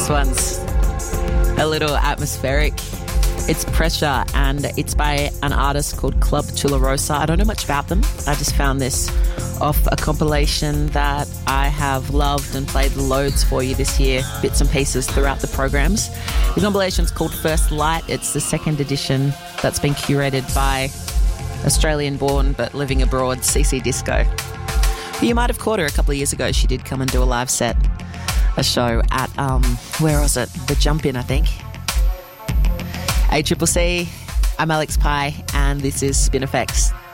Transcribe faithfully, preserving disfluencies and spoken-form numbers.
This one's a little atmospheric. It's Pressure, and it's by an artist called Club Chula Rosa. I don't know much about them. I just found this off a compilation that I have loved and played loads for you this year, bits and pieces throughout the programs. The compilation's called First Light. It's the second edition that's been curated by Australian-born but living abroad CeCe Disco. You might have caught her a couple of years ago. She did come and do a live set, a show at, um, where was it? The Jump In, I think. A C C C, I'm Alex Pye, and this is Spin Effects.